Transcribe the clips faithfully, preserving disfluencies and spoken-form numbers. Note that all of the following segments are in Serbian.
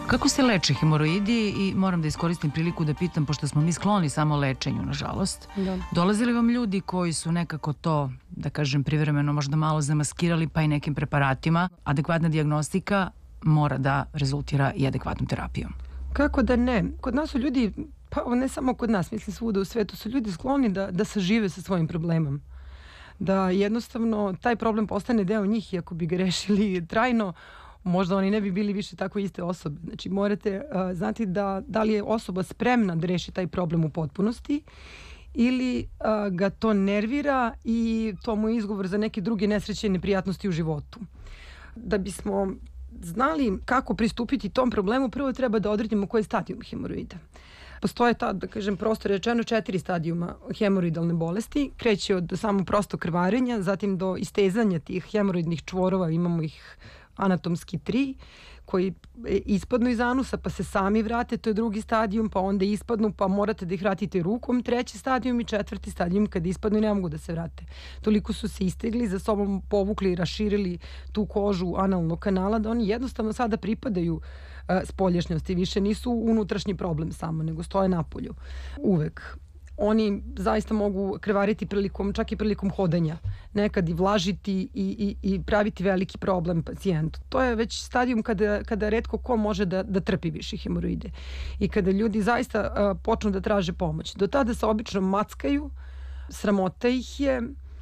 Kako se leče hemoroidi i moram da iskoristim priliku da pitam, pošto smo mi skloni samo lečenju, nažalost. Da. Dolaze li vam ljudi koji su nekako to, da kažem, privremeno možda malo zamaskirali pa i nekim preparatima? Adekvatna dijagnostika mora da rezultira i adekvatnom terapijom. Kako da ne? Kod nas su ljudi, pa ne samo kod nas, mislim svuda u svetu, su ljudi skloni da, da sažive sa svojim problemom. Da jednostavno taj problem postane deo njih i ako bi ga rešili trajno, možda oni ne bi bili više tako iste osobe. Znači morate uh, znati da, da li je osoba spremna da reši taj problem u potpunosti ili uh, ga to nervira i to mu je izgovor za neke druge nesreće i neprijatnosti u životu. Da bismo znali kako pristupiti tom problemu, prvo treba da odredimo koji je stadijum hemoroida. Postoje ta, da kažem, prosto rečeno četiri stadijuma hemoroidalne bolesti. Kreće od samo prosto krvarenja, zatim do istezanja tih hemoroidnih čvorova, imamo ih anatomski tri, koji ispadnu iz anusa pa se sami vrate, to je drugi stadijum, pa onda ispadnu pa morate da ih vratite rukom, treći stadijum i četvrti stadijum kada ispadnu i ne mogu da se vrate. Toliko su se istegli, za sobom povukli i raširili tu kožu analnog kanala da oni jednostavno sada pripadaju uh, spoljašnjosti, više nisu unutrašnji problem samo, nego stoje napolju. Uvek. Oni zaista mogu krvariti prilikom, čak i prilikom hodanja. Nekad i vlažiti i, i, i praviti veliki problem pacijentu. To je već stadijum kada, kada retko ko može da, da trpi više hemoroide. I kada ljudi zaista uh, počnu da traže pomoć. Do tada se obično mackaju, sramota ih je,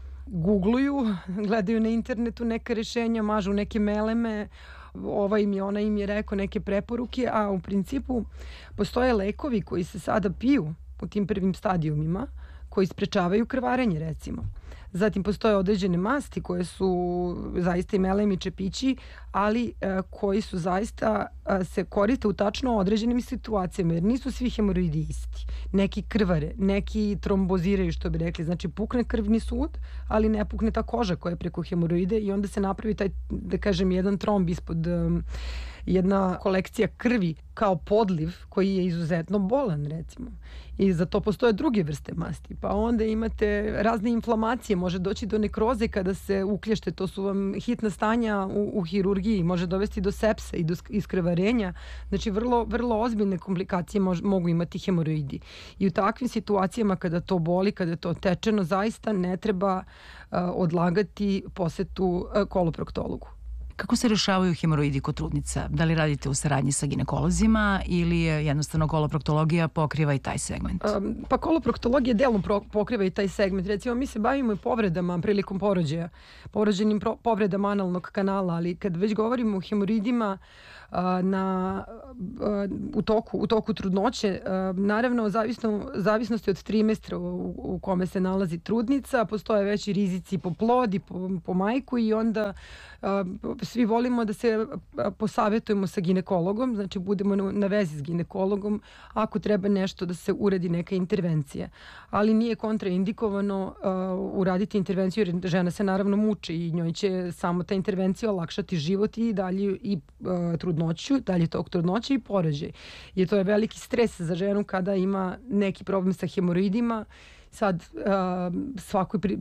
googluju, gledaju na internetu neka rešenja, mažu neke meleme, ova im je, ona im je rekao neke preporuke, a u principu postoje lekovi koji se sada piju u tim prvim stadijumima koji sprečavaju krvarenje, recimo. Zatim postoje određene masti koje su zaista i melem i čepići, ali e, koji su zaista e, se koriste u tačno određenim situacijama, jer nisu svi hemoroidi isti. Neki krvare, neki tromboziraju, što bi rekli, znači pukne krvni sud, ali ne pukne ta koža koja je preko hemoroide i onda se napravi taj, da kažem, jedan tromb ispod um, jedna kolekcija krvi kao podliv koji je izuzetno bolan, recimo. I za to postoje druge vrste masti. Pa onda imate razne inflamacije, može doći do nekroze kada se uklješte, to su vam hitna stanja u, u hirurgiji, može dovesti do sepse i do iskrvarenja. Znači vrlo, vrlo ozbiljne komplikacije mož, mogu imati hemoroidi. I u takvim situacijama kada to boli, kada je to tečeno, zaista ne treba uh, odlagati posetu uh, koloproktologu. Kako se rešavaju hemoroidi kod trudnica? Da li radite u saradnji sa ginekolozima ili je jednostavno koloproktologija pokriva i taj segment? Um, pa koloproktologija delom pokriva i taj segment. Recimo, mi se bavimo i povredama prilikom porođaja, porođenim pro, povredama analnog kanala, ali kad već govorimo o hemoroidima uh, na, uh, u, toku, u toku trudnoće, uh, naravno, zavisno, zavisnosti od trimestra u, u kome se nalazi trudnica, postoje veći rizici po plod i po, po majku i onda uh, svi volimo da se posavetujemo sa ginekologom, znači budemo na vezi s ginekologom ako treba nešto da se uredi neka intervencija. Ali nije kontraindikovano uh, uraditi intervenciju jer žena se naravno muči i njoj će samo ta intervencija olakšati život i dalje i uh, trudnoću, dalje tog trudnoće i porođaj. Jer to je veliki stres za ženu kada ima neki problem sa hemoroidima. Sad uh, svakoj, pri,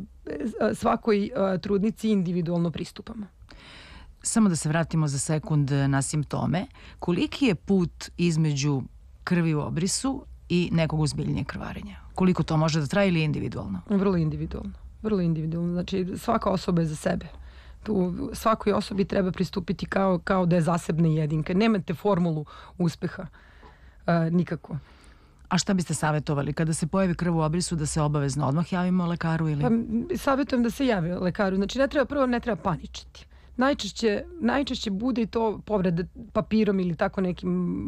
svakoj uh, trudnici individualno pristupamo. Samo da se vratimo za sekund na simptome. Koliki je put između krvi u obrisu i nekog ozbiljnijeg krvarenja? Koliko to može da traje ili je individualno? Vrlo individualno. Vrlo individualno. Znači svaka osoba je za sebe. Tu svakoj osobi treba pristupiti kao, kao da je zasebna jedinka. Nemate formulu uspeha. Uh, nikako. A šta biste savjetovali? Kada se pojavi krv u obrisu da se obavezno odmah javimo lekaru? Ili? Pa, savjetujem da se javi lekaru. Znači ne treba, prvo ne treba paničiti. Najčešće, najčešće bude i to povreda papirom ili tako nekim,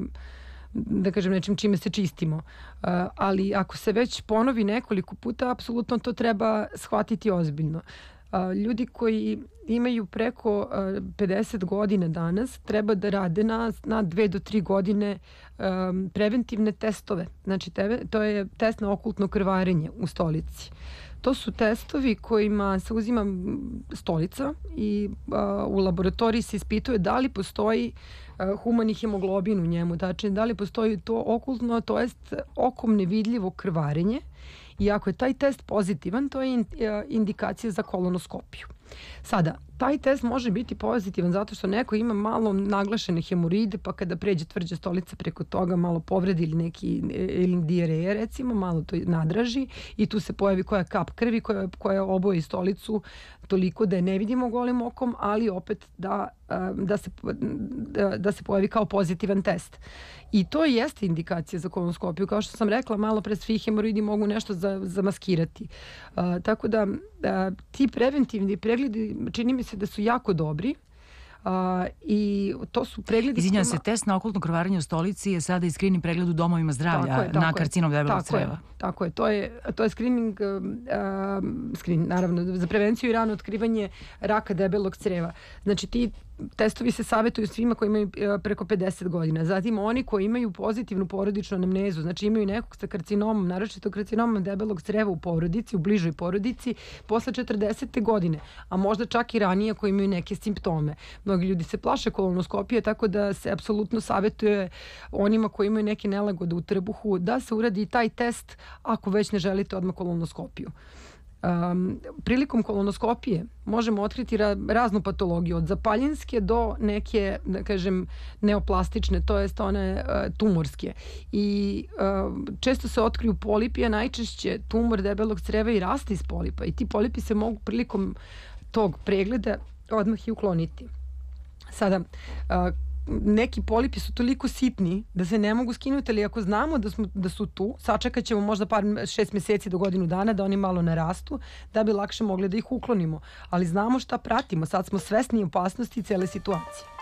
da kažem, nečim čime se čistimo. Ali ako se već ponovi nekoliko puta, apsolutno to treba shvatiti ozbiljno. Ljudi koji imaju preko pedeset godina danas treba da rade na, na dve do tri godine um, preventivne testove. Znači te, to je test na okultno krvarenje u stolici. To su testovi kojima se uzima stolica i uh, u laboratoriji se ispituje da li postoji humani hemoglobin u njemu, tačnije da li postoji to okultno, to jest okom nevidljivo krvarenje, i ako je taj test pozitivan, to je indikacija za kolonoskopiju. Sada, taj test može biti pozitivan zato što neko ima malo naglašene hemoroide, pa kada pređe tvrđa stolica preko toga, malo povredi ili neki ili dijareja, recimo, malo to nadraži i tu se pojavi koja kap krvi koja, koja oboji stolicu toliko da je ne vidimo golim okom, ali opet da, da, se, da, da se pojavi kao pozitivan test. I to jeste indikacija za kolonoskopiju. Kao što sam rekla, malo pre svi hemoroidi mogu nešto za, zamaskirati. Uh, tako da uh, ti preventivni pregledi čini mi se da su jako dobri. Uh, i to su pregledi... Izvinjam se, test na okultno krvarenje u stolici je sada i screening pregled u domovima zdravlja tako je, tako na karcinom debelog creva. Je, tako je, to je, to je screening, uh, screen, naravno, za prevenciju i rano otkrivanje raka debelog creva. Znači ti testovi se savjetuju svima koji imaju preko pedeset godina. Zatim oni koji imaju pozitivnu porodičnu anamnezu, znači imaju nekog sa karcinomom, naročito karcinomom debelog creva u porodici, u bližoj porodici, posle četrdesete godine, a možda čak i ranije koji imaju neke simptome. Mnogi ljudi se plaše kolonoskopije, tako da se apsolutno savjetuje onima koji imaju neke nelagode u trbuhu da se uradi i taj test ako već ne želite odmah kolonoskopiju. Um, prilikom kolonoskopije možemo otkriti ra raznu patologiju, od zapaljinske do neke, da kažem, neoplastične, to jest one uh, tumorske. I uh, često se otkriju polipi, a najčešće tumor debelog creva i raste iz polipa. I ti polipi se mogu prilikom tog pregleda odmah i ukloniti. Sada, uh, neki polipi su toliko sitni da se ne mogu skinuti, ali ako znamo da, smo, da su tu, sačekat ćemo možda par šest meseci do godinu dana da oni malo narastu, da bi lakše mogli da ih uklonimo. Ali znamo šta pratimo, sad smo svesni opasnosti cele situacije.